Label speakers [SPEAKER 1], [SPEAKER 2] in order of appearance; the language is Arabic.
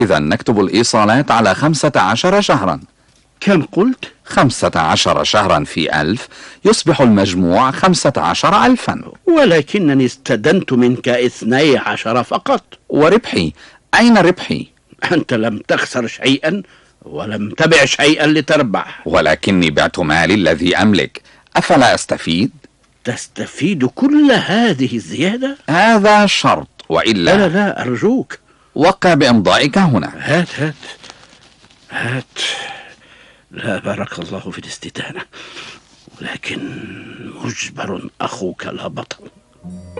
[SPEAKER 1] إذا نكتب الإيصالات على 15 شهرا.
[SPEAKER 2] كم قلت؟
[SPEAKER 1] 15 شهرا في 1000 يصبح المجموع 15,000.
[SPEAKER 2] ولكنني استدنت منك 12 فقط.
[SPEAKER 1] وربحي؟ أين ربحي؟
[SPEAKER 2] أنت لم تخسر شيئا ولم تبع شيئا لتربح.
[SPEAKER 1] ولكني بعت مالي الذي أملك، أفلا أستفيد؟
[SPEAKER 2] تستفيد كل هذه الزيادة؟
[SPEAKER 1] هذا شرط، وإلا
[SPEAKER 2] لا لا لا أرجوك.
[SPEAKER 1] وقع بإمضائك هنا.
[SPEAKER 2] هات. لا بارك الله في الاستدانة، ولكن مجبر أخوك لا بطل.